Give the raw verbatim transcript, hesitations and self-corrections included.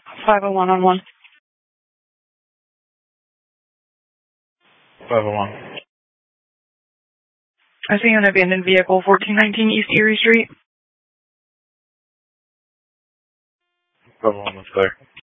five oh one on one. five oh one. I see an abandoned vehicle, fourteen nineteen East Erie Street. five oh one, that's clear.